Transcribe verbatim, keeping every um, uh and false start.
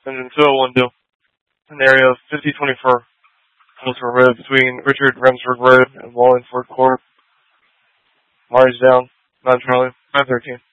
Engine two oh one due. In the area of fifty twenty-four, Hillsborough Road between Richard Remsburg Road and Wallingford Court. Mars down, nine Charlie, nine thirteen.